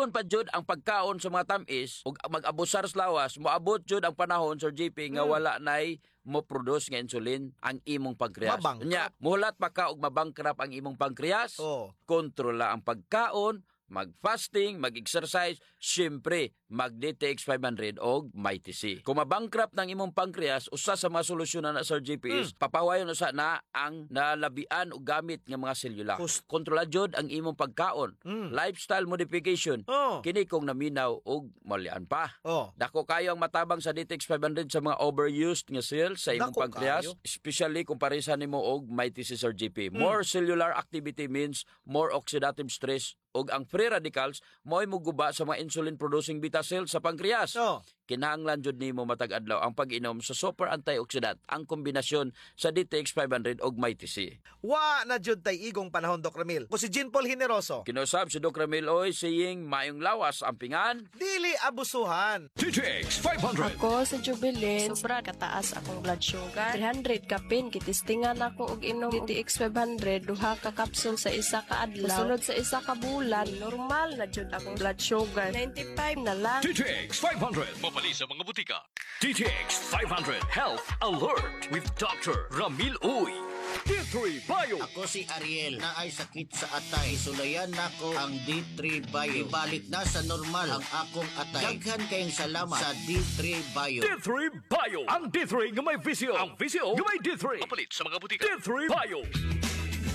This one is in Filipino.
Lisod pa jud ang pagkaon sa mga tamis ug mag-abusar sa lawas, moabot jud ang panahon, Sir JP, nga wala nay mo produce nga insulin ang imong pankreas. Mabangkrap. Nya, muhulat pa ka og mabangkrap ang imong pankreas. Oh. Kontrola ang pagkaon, mag-fasting, mag-exercise, syempre, mag-DTX 500 o MyTC. Kung mabangkrap ng imong pankreas, usa sa mga solusyon na Sir GPS, papawayon usa na ang nalabian o gamit ng mga selula. Kontrola jud ang imong pagkaon. Lifestyle modification. Oh. Kini kung naminaw o malian pa. Oh. Dako kayo ang matabang sa DTX 500 sa mga overused nga cells sa imong Dako pankreas, kayo. especially kung parisa nimo og MyTC, Sir GP. More cellular activity means more oxidative stress ug ang free radicals mo'y muguba sa mga insulin producing beta cells sa pankreas. Oh. Kinahanglan jud nimo matag adlaw ang pag-inom sa super antioxidant, ang kombinasyon sa DTX 500 ug MyTC. Wa na jud tay igong panahon, Doc Ramil. Ko si Jean Paul Generoso. Kinusab si Doc Ramil Oy saying mayong lawas ang pingan. Dili abusuhan. DTX 500. Ako sa Jubilin, sobra kataas akong blood sugar. 300 kapin, kitistingan ako og inom DTX 500, duha ka capsule sa isa ka adlaw. Sunod sa isa ka bulan, normal na jud akong blood sugar. 95 na lang. DTX 500. Mapali sa mga butika. DTX 500 Health Alert with Dr. Ramil Uy. D3 Bio. Ako si Ariel na ay sakit sa atay. Sulayan nako ang D3 Bio. Ibalik na sa normal ang akong atay. Daghan kayong salamat sa D3 Bio. D3 Bio. Ang D3 nga may visyo. Ang visyo nga may D3. Mapalit sa mga butika. D3 Bio.